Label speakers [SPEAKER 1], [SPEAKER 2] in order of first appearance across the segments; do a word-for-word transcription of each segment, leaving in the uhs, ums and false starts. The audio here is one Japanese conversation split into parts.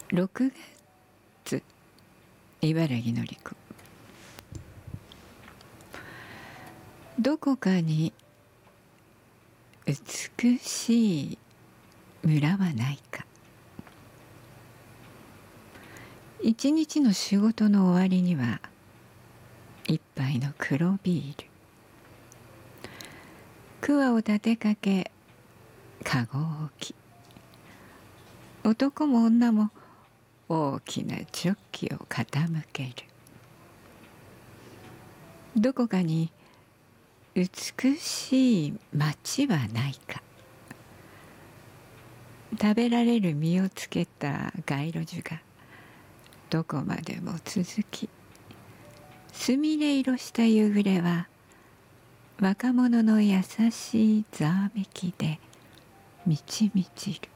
[SPEAKER 1] ろくがつ、茨城の陸。どこかに美しい村はないか。一日の仕事の終わりには一杯の黒ビール、桑を立てかけかごを置き、男も女も大きなジョッキを傾ける。どこかに美しい町はないか。食べられる実をつけた街路樹がどこまでも続き、すみれ色した夕暮れは若者の優しいざわめきで満ち満ちる。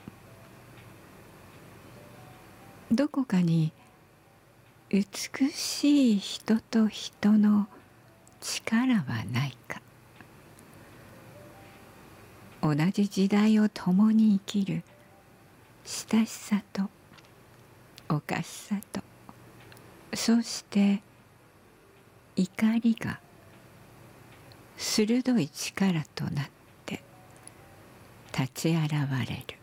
[SPEAKER 1] どこかに美しい人と人の力はないか。同じ時代を共に生きる親しさとおかしさと、そして怒りが鋭い力となって立ち現れる。